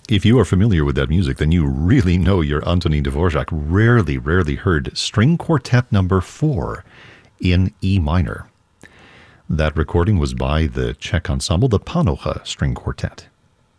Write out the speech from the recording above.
If you are familiar with that music, then you really know your Antonin Dvorak. Rarely heard String Quartet number 4 in E minor. That recording was by the Czech ensemble, the Panocha String Quartet.